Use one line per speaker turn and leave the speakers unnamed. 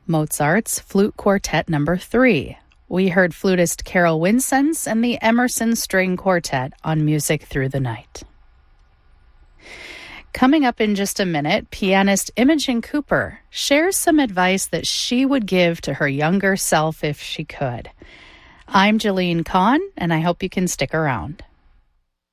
Mozart's Flute Quartet No. 3. We heard flutist Carol Winsenz and the Emerson String Quartet on Music Through the Night. Coming up in just a minute, pianist Imogen Cooper shares some advice that she would give to her younger self if she could. I'm Jeline Kahn, and I hope you can stick around.